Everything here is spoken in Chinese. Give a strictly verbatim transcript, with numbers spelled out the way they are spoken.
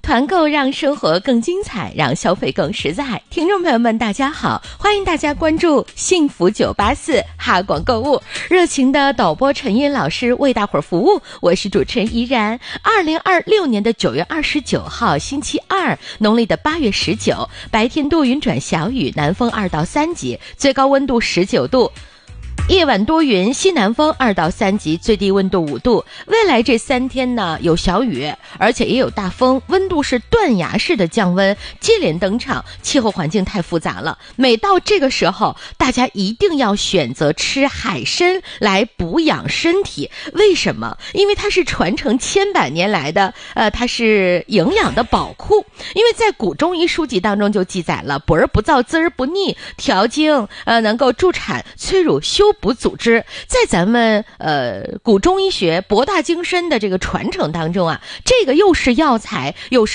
团购让生活更精彩，让消费更实在。听众朋友们大家好，欢迎大家关注幸福九八四哈广购物，热情的导播陈茵老师为大伙儿服务，我是主持人依然。二零二六年的九月二十九号星期二，农历的八月十九，白天多云转小雨，南风二到三级，最高温度十九度。夜晚多云，西南风二到三级，最低温度五度。未来这三天呢，有小雨，而且也有大风，温度是断崖式的降温，接连登场，气候环境太复杂了。每到这个时候，大家一定要选择吃海参来补养身体。为什么？因为它是传承千百年来的，呃，它是营养的宝库。因为在古中医书籍当中就记载了，补而不燥，滋而不腻，调经，呃，能够助产、催乳、修补组织。在咱们呃古中医学博大精深的这个传承当中啊，这个又是药材又是